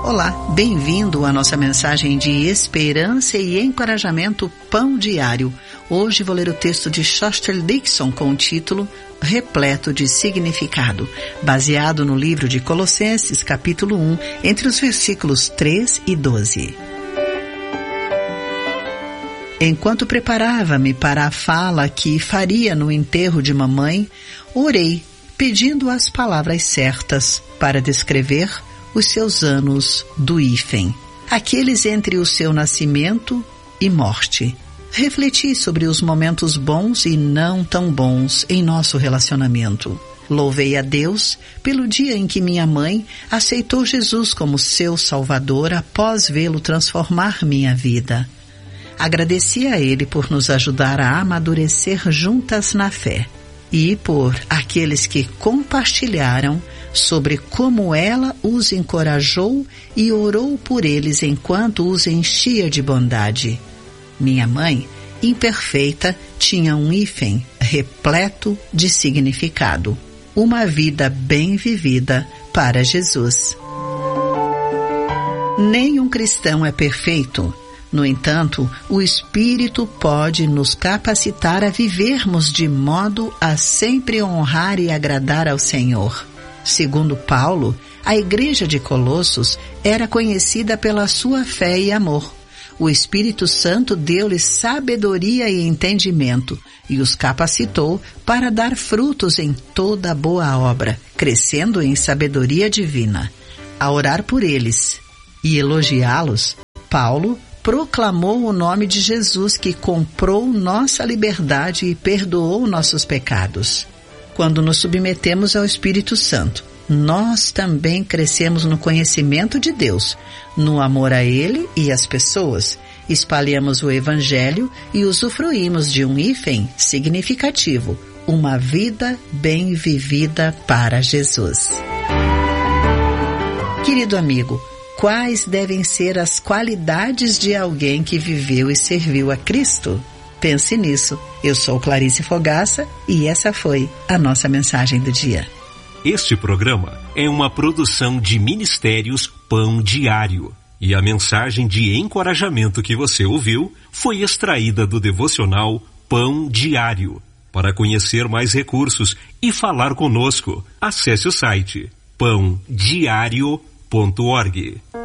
Olá, bem-vindo à nossa mensagem de esperança e encorajamento Pão Diário. Hoje vou ler o texto de Shostel Dixon com o título Repleto de Significado, baseado no livro de Colossenses, capítulo 1, entre os versículos 3 e 12. Enquanto preparava-me para a fala que faria no enterro de mamãe, orei, pedindo as palavras certas para descrever os seus anos do hífen, aqueles entre o seu nascimento e morte. Refleti sobre os momentos bons e não tão bons em nosso relacionamento. Louvei a Deus pelo dia em que minha mãe aceitou Jesus como seu Salvador após vê-lo transformar minha vida. Agradeci a Ele por nos ajudar a amadurecer juntas na fé e por aqueles que compartilharam sobre como ela os encorajou e orou por eles enquanto os enchia de bondade. Minha mãe, imperfeita, tinha um hífen repleto de significado. Uma vida bem vivida para Jesus. Nenhum cristão é perfeito. No entanto, o Espírito pode nos capacitar a vivermos de modo a sempre honrar e agradar ao Senhor. Segundo Paulo, a igreja de Colossos era conhecida pela sua fé e amor. O Espírito Santo deu-lhes sabedoria e entendimento e os capacitou para dar frutos em toda boa obra, crescendo em sabedoria divina. A orar por eles e elogiá-los, Paulo proclamou o nome de Jesus que comprou nossa liberdade e perdoou nossos pecados. Quando nos submetemos ao Espírito Santo, nós também crescemos no conhecimento de Deus, no amor a Ele e às pessoas, espalhamos o Evangelho e usufruímos de um hífen significativo, uma vida bem vivida para Jesus. Querido amigo, quais devem ser as qualidades de alguém que viveu e serviu a Cristo? Pense nisso. Eu sou Clarice Fogaça e essa foi a nossa mensagem do dia. Este programa é uma produção de Ministérios Pão Diário. E a mensagem de encorajamento que você ouviu foi extraída do devocional Pão Diário. Para conhecer mais recursos e falar conosco, acesse o site pãodiario.org.